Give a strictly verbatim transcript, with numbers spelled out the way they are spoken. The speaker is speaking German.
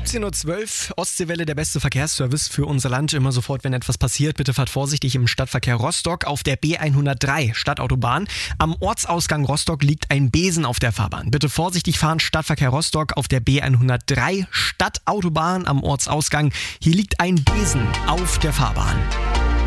siebzehn Uhr zwölf, Ostseewelle, der beste Verkehrsservice für unser Land. Immer sofort, wenn etwas passiert, bitte fahrt vorsichtig im Stadtverkehr Rostock auf der B hundertdrei Stadtautobahn. Am Ortsausgang Rostock liegt ein Besen auf der Fahrbahn. Bitte vorsichtig fahren, Stadtverkehr Rostock auf der B hundertdrei Stadtautobahn am Ortsausgang. Hier liegt ein Besen auf der Fahrbahn.